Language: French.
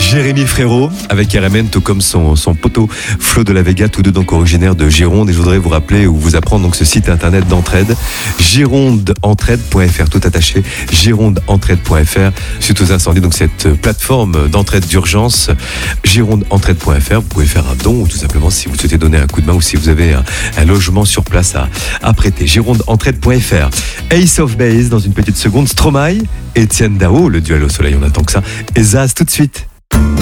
Jérémy Frérot avec RMN, tout comme son poteau Flo de la Vega, tous deux donc originaires de Gironde. Et je voudrais vous rappeler ou vous apprendre donc ce site internet d'entraide, girondeentraide.fr, tout attaché, girondeentraide.fr. Suite aux incendies, donc cette plateforme d'entraide d'urgence, girondeentraide.fr. Vous pouvez faire un don ou tout simplement si vous souhaitez donner un coup de main ou si vous avez un logement sur place à prêter. girondeentraide.fr. Ace of Base dans une petite seconde, Stromae, Etienne Dao, le duel au soleil, on attend que ça, et Zaz tout de suite.